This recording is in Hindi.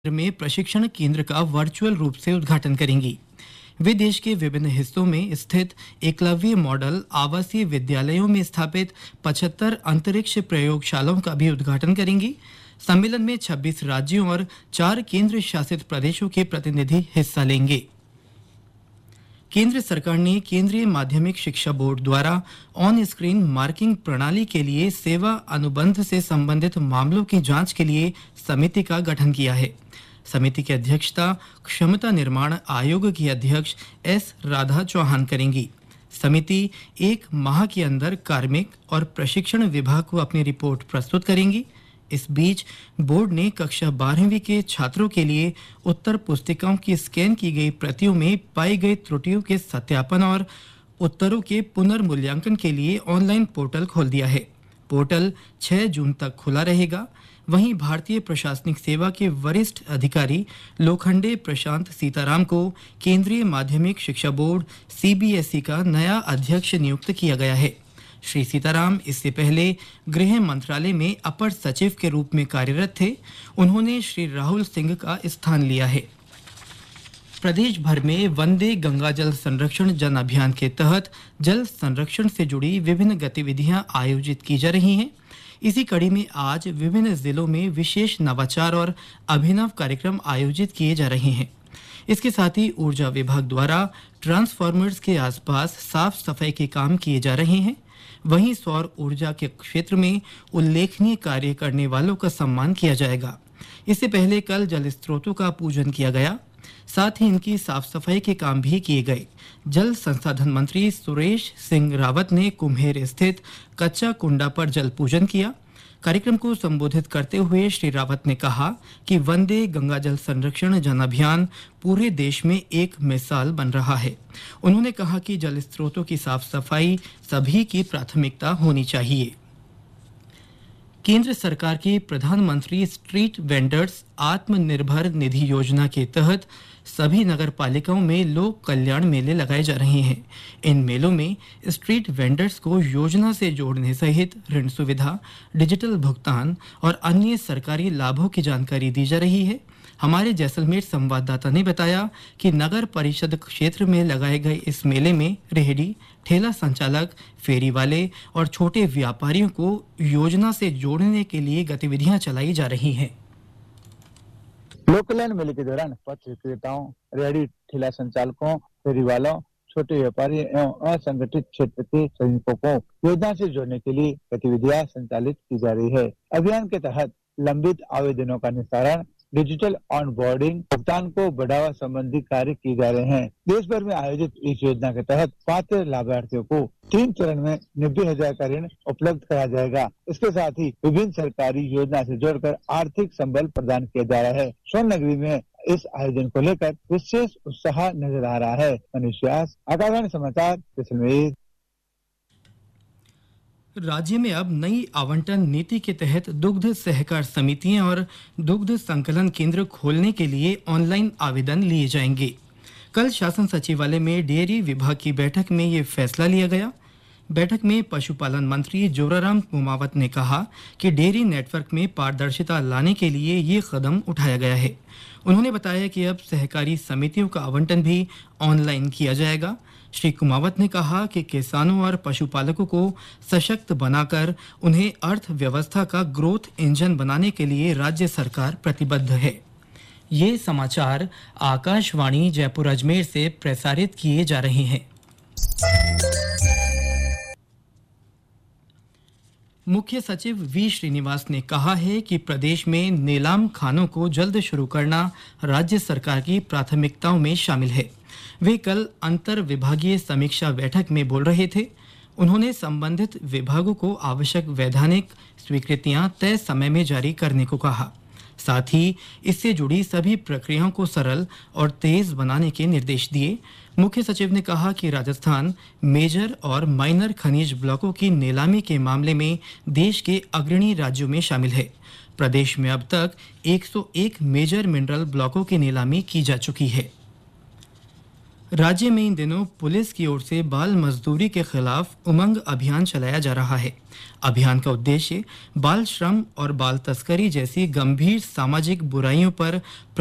में प्रशिक्षण केंद्र का वर्चुअल रूप से उद्घाटन करेंगी। वे देश के विभिन्न हिस्सों में स्थित एकलव्य मॉडल आवासीय विद्यालयों में स्थापित 75 अंतरिक्ष प्रयोगशालाओं का भी उद्घाटन करेंगी। सम्मेलन में 26 राज्यों और 4 केंद्र शासित प्रदेशों के प्रतिनिधि हिस्सा लेंगे। केंद्र सरकार ने केंद्रीय माध्यमिक शिक्षा बोर्ड द्वारा ऑन स्क्रीन मार्किंग प्रणाली के लिए सेवा अनुबंध से संबंधित मामलों की जांच के लिए समिति का गठन किया है। समिति की अध्यक्षता क्षमता निर्माण आयोग की अध्यक्ष एस राधा चौहान करेंगी। समिति 1 माह के अंदर कार्मिक और प्रशिक्षण विभाग को अपनी रिपोर्ट प्रस्तुत करेंगी। इस बीच बोर्ड ने कक्षा 12वीं के छात्रों के लिए उत्तर पुस्तिकाओं की स्कैन की गई प्रतियों में पाई गई त्रुटियों के सत्यापन और उत्तरों के पुनर्मूल्यांकन के लिए ऑनलाइन पोर्टल खोल दिया है। पोर्टल 6 जून तक खुला रहेगा। वहीं भारतीय प्रशासनिक सेवा के वरिष्ठ अधिकारी लोखंडे प्रशांत सीताराम को केंद्रीय माध्यमिक शिक्षा बोर्ड सीबीएसई का नया अध्यक्ष नियुक्त किया गया है। श्री सीताराम इससे पहले गृह मंत्रालय में अपर सचिव के रूप में कार्यरत थे। उन्होंने श्री राहुल सिंह का स्थान लिया है। प्रदेश भर में वंदे गंगा जल संरक्षण जन अभियान के तहत जल संरक्षण से जुड़ी विभिन्न गतिविधियां आयोजित की जा रही हैं। इसी कड़ी में आज विभिन्न जिलों में विशेष नवाचार और अभिनव कार्यक्रम आयोजित किए जा रहे हैं। इसके साथ ही ऊर्जा विभाग द्वारा ट्रांसफार्मर्स के आसपास साफ सफाई के काम किए जा रहे हैं। वहीं सौर ऊर्जा के क्षेत्र में उल्लेखनीय कार्य करने वालों का सम्मान किया जाएगा। इससे पहले कल जल स्रोतों का पूजन किया गया, साथ ही इनकी साफ सफाई के काम भी किए गए। जल संसाधन मंत्री सुरेश सिंह रावत ने कुम्हेर स्थित कच्चा कुंडा पर जल पूजन किया। कार्यक्रम को संबोधित करते हुए श्री रावत ने कहा कि वंदे गंगा जल संरक्षण जन अभियान पूरे देश में एक मिसाल बन रहा है। उन्होंने कहा कि जल स्रोतों की साफ सफाई सभी की प्राथमिकता होनी चाहिए। केंद्र सरकार की प्रधानमंत्री स्ट्रीट वेंडर्स आत्मनिर्भर निधि योजना के तहत सभी नगर पालिकाओं में लोक कल्याण मेले लगाए जा रहे हैं। इन मेलों में स्ट्रीट वेंडर्स को योजना से जोड़ने सहित ऋण सुविधा, डिजिटल भुगतान और अन्य सरकारी लाभों की जानकारी दी जा रही है। हमारे जैसलमेर संवाददाता ने बताया कि नगर परिषद क्षेत्र में लगाए गए इस मेले में रेहड़ी, ठेला संचालक, फेरी वाले और छोटे व्यापारियों को योजना से जोड़ने के लिए गतिविधियां चलाई जा रही हैं। लोक कल्याण मेले के दौरान पथ विक्रेताओं, रेहड़ी ठेला संचालकों, फेरी वालों, छोटे व्यापारी एवं असंगठित क्षेत्र के श्रमिकों को योजना से जोड़ने के लिए गतिविधियां संचालित की जा रही है। अभियान के तहत लंबित आवेदनों का निस्तारण, डिजिटल ऑन बोर्डिंग, भुगतान को बढ़ावा संबंधी कार्य किए जा रहे हैं। देश भर में आयोजित इस योजना के तहत पात्र लाभार्थियों को 3 चरण में 90,000 का ऋण उपलब्ध कराया जाएगा। इसके साथ ही विभिन्न सरकारी योजना से जोड़कर आर्थिक संबल प्रदान किया जा रहा है। स्वर्ण नगरी में इस आयोजन को लेकर विशेष उत्साह नजर आ रहा है। मनीष व्यास, आकाशवाणी समाचार, जैसलमेर। राज्य में अब नई आवंटन नीति के तहत दुग्ध सहकार समितियां और दुग्ध संकलन केंद्र खोलने के लिए ऑनलाइन आवेदन लिए जाएंगे। कल शासन सचिवालय में डेयरी विभाग की बैठक में ये फैसला लिया गया। बैठक में पशुपालन मंत्री जोराराम कुमावत ने कहा कि डेयरी नेटवर्क में पारदर्शिता लाने के लिए ये कदम उठाया गया है। उन्होंने बताया कि अब सहकारी समितियों का आवंटन भी ऑनलाइन किया जाएगा। श्री कुमावत ने कहा कि किसानों और पशुपालकों को सशक्त बनाकर उन्हें अर्थव्यवस्था का ग्रोथ इंजन बनाने के लिए राज्य सरकार प्रतिबद्ध है। ये समाचार आकाशवाणी जयपुर अजमेर से प्रसारित किए जा रहे हैं। मुख्य सचिव वी श्रीनिवास ने कहा है कि प्रदेश में नीलाम खानों को जल्द शुरू करना राज्य सरकार की प्राथमिकताओं में शामिल है। वे कल अंतर विभागीय समीक्षा बैठक में बोल रहे थे। उन्होंने संबंधित विभागों को आवश्यक वैधानिक स्वीकृतियां तय समय में जारी करने को कहा। साथ ही इससे जुड़ी सभी प्रक्रियाओं को सरल और तेज बनाने के निर्देश दिए। मुख्य सचिव ने कहा कि राजस्थान मेजर और माइनर खनिज ब्लॉकों की नीलामी के मामले में देश के अग्रणी राज्यों में शामिल है। प्रदेश में अब तक 101 मेजर मिनरल ब्लॉकों की नीलामी की जा चुकी है। राज्य में इन दिनों पुलिस की ओर से बाल मजदूरी के खिलाफ उमंग अभियान चलाया जा रहा है। अभियान का उद्देश्य बाल श्रम और बाल तस्करी जैसी गंभीर सामाजिक बुराइयों पर